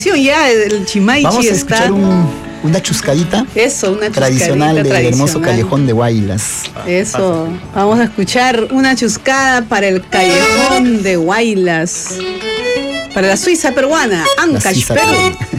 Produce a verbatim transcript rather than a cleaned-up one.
Ya el Chimaichi Vamos a está. escuchar un, una chuscadita. Eso, una tradicional del tradicional. hermoso callejón de Huaylas. Eso, vamos a escuchar una chuscada para el callejón de Huaylas. Para la Suiza peruana, Ancash, Perú.